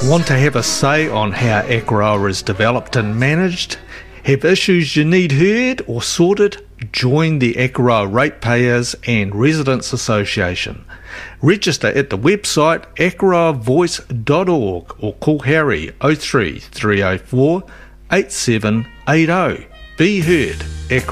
Want to have a say on how Akaroa is developed and managed? Have issues you need heard or sorted? Join the Akaroa Ratepayers and Residents Association. Register at the website akaroavoice.org or call Harry 03 304 8780. Be heard.